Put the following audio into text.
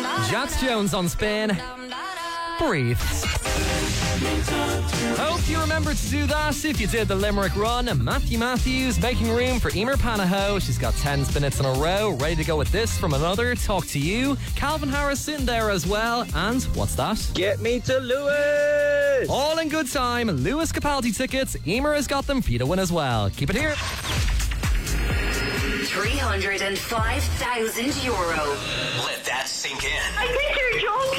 Jax Jones on Spin. Breathe. Hope you remember to do that if you did the Limerick run. Matthew Matthews making room for Emer Panaho. She's got 10 spinets in a row, ready to go with this from another Talk to You. Calvin Harris in there as well. And what's that? Get me to Lewis! All in good time. Lewis Capaldi tickets. Emer has got them for you to win as well. Keep it here. €305,000. Let that sink in. I think you're joking.